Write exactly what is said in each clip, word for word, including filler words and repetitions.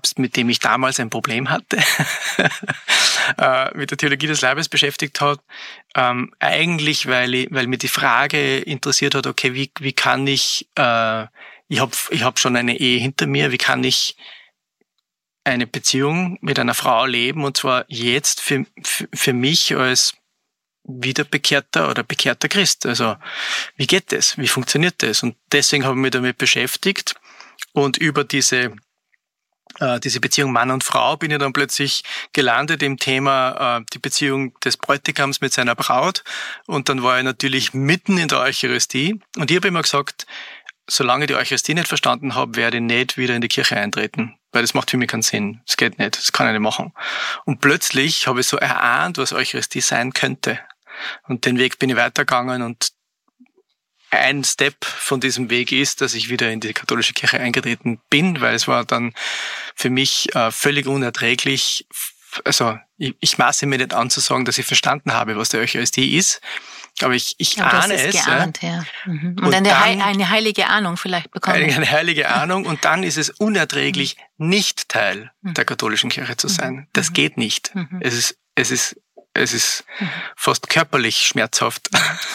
Papst, mit dem ich damals ein Problem hatte, äh, mit der Theologie des Leibes beschäftigt hat. Ähm, eigentlich, weil, ich, weil mir die Frage interessiert hat, okay, wie, wie kann ich, äh, ich habe ich hab schon eine Ehe hinter mir, wie kann ich eine Beziehung mit einer Frau leben, und zwar jetzt für, für, für mich als wiederbekehrter oder bekehrter Christ. Also wie geht das? Wie funktioniert das? Und deswegen habe ich mich damit beschäftigt, und über diese äh, diese Beziehung Mann und Frau bin ich dann plötzlich gelandet im Thema äh, die Beziehung des Bräutigams mit seiner Braut, und dann war ich natürlich mitten in der Eucharistie, und ich habe immer gesagt, solange ich die Eucharistie nicht verstanden habe, werde ich nicht wieder in die Kirche eintreten, weil das macht für mich keinen Sinn. Das geht nicht, das kann ich nicht machen. Und plötzlich habe ich so erahnt, was Eucharistie sein könnte. Und den Weg bin ich weitergegangen, und ein Step von diesem Weg ist, dass ich wieder in die katholische Kirche eingetreten bin, weil es war dann für mich äh, völlig unerträglich. Also ich, ich maße mir nicht an zu sagen, dass ich verstanden habe, was die Eucharistie ist, aber ich, ich aber ahne es. Geahnt, ja. Ja. Mhm. Und, Und eine, dann, eine heilige Ahnung vielleicht bekommen. Eine, eine heilige Ahnung, und dann ist es unerträglich, nicht Teil mhm. der katholischen Kirche zu sein. Das mhm. geht nicht. Mhm. Es ist, es ist Es ist fast körperlich schmerzhaft.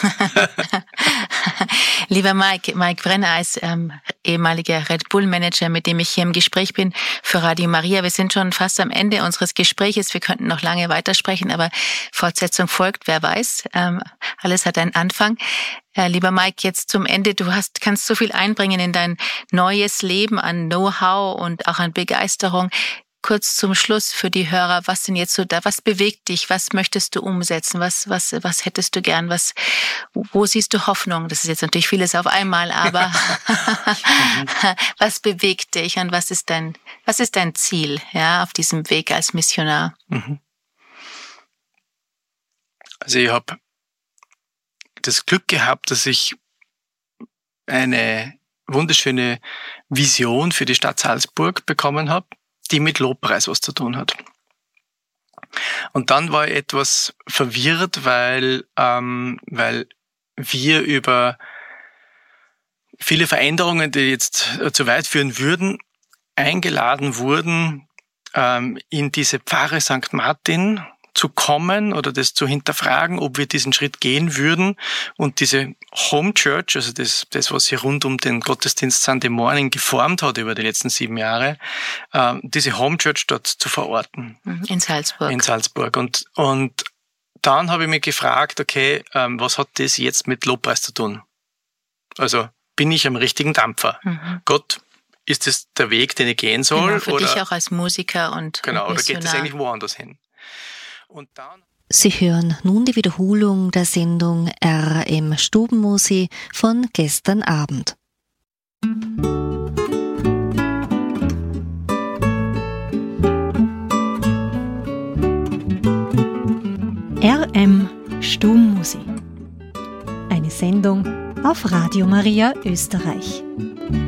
Lieber Mike, Mike Brenner als ähm, ehemaliger Red Bull-Manager, mit dem ich hier im Gespräch bin für Radio Maria. Wir sind schon fast am Ende unseres Gespräches. Wir könnten noch lange weitersprechen, aber Fortsetzung folgt, wer weiß. Ähm, alles hat einen Anfang. Äh, lieber Mike, jetzt zum Ende. Du hast, kannst so viel einbringen in dein neues Leben an Know-how und auch an Begeisterung. Kurz zum Schluss für die Hörer, was sind jetzt so da, was bewegt dich, was möchtest du umsetzen, was, was, was hättest du gern, was, wo siehst du Hoffnung? Das ist jetzt natürlich vieles auf einmal, aber was bewegt dich und was ist dein, was ist dein Ziel, ja, auf diesem Weg als Missionar? Also ich habe das Glück gehabt, dass ich eine wunderschöne Vision für die Stadt Salzburg bekommen habe, die mit Lobpreis was zu tun hat. Und dann war ich etwas verwirrt, weil, ähm, weil wir über viele Veränderungen, die jetzt zu weit führen würden, eingeladen wurden, ähm, in diese Pfarre Sankt Martin zu kommen oder das zu hinterfragen, ob wir diesen Schritt gehen würden und diese Home Church, also das, das was sich rund um den Gottesdienst Sunday Morning geformt hat über die letzten sieben Jahre, äh, diese Home Church dort zu verorten. In Salzburg. In Salzburg. Und, und dann habe ich mich gefragt, okay, ähm, was hat das jetzt mit Lobpreis zu tun? Also bin ich am richtigen Dampfer? Mhm. Gott, ist das der Weg, den ich gehen soll? Genau, für oder, dich auch als Musiker und Genau, und oder geht das eigentlich woanders hin? Und dann Sie hören nun die Wiederholung der Sendung R M Stubenmusik von gestern Abend. R M Stubenmusik. Eine Sendung auf Radio Maria Österreich.